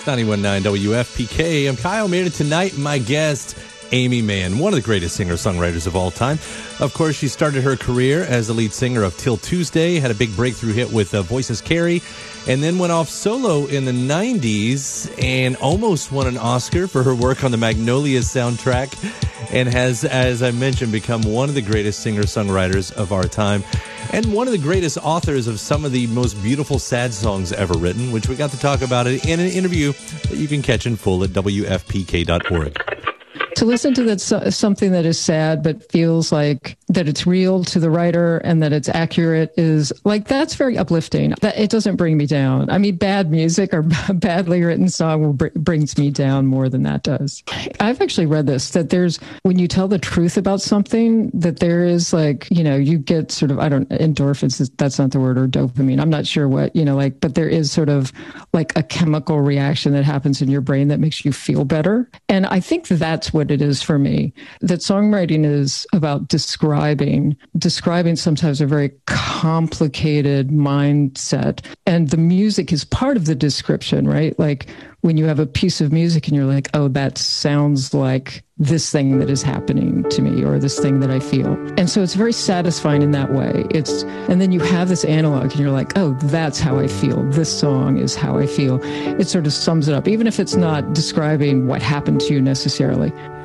91.9 WFPK. I'm Kyle. Made it tonight. My guest, Aimee Mann, one of the greatest singer-songwriters of all time. Of course, she started her career as the lead singer of Till Tuesday, had a big breakthrough hit with Voices Carry, and then went off solo in the 90s and almost won an Oscar for her work on the Magnolia soundtrack, and has, as I mentioned, become one of the greatest singer-songwriters of our time, and one of the greatest authors of some of the most beautiful sad songs ever written, which we got to talk about in an interview that you can catch in full at WFPK.org. To listen to that something that is sad but feels like that it's real to the writer and that it's accurate is like, that's very uplifting. That it doesn't bring me down. I mean, bad music or badly written song brings me down more than that does. I've actually read this, that there's, when you tell the truth about something, that there is like, you know, you get sort of, I don't, endorphins, that's not the word, or dopamine. I'm not sure what, you know, like, but there is sort of like a chemical reaction that happens in your brain that makes you feel better. And I think that's what it is for me, that songwriting is about describing sometimes a very complicated mindset. And the music is part of the description, right? Like when you have a piece of music and you're like, oh, that sounds like this thing that is happening to me, or this thing that I feel. And so it's very satisfying in that way. And then you have this analog and you're like, oh, that's how I feel. This song is how I feel. It sort of sums it up, even if it's not describing what happened to you necessarily.